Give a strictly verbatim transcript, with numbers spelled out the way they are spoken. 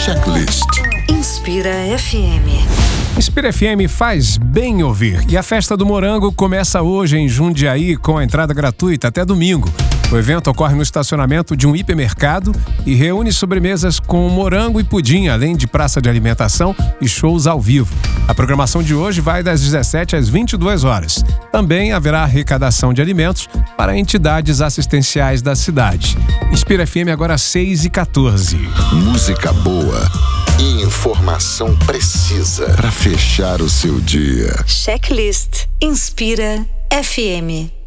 Checklist. Inspira F M. Inspira F M faz bem ouvir. E a Festa do Morango começa hoje em Jundiaí com a entrada gratuita até domingo. O evento ocorre no estacionamento de um hipermercado e reúne sobremesas com morango e pudim, além de praça de alimentação e shows ao vivo. A programação de hoje vai das dezessete às vinte e duas horas. Também haverá arrecadação de alimentos para entidades assistenciais da cidade. Inspira F M agora às seis e quatorze. Música boa e informação precisa para fechar o seu dia. Checklist Inspira F M.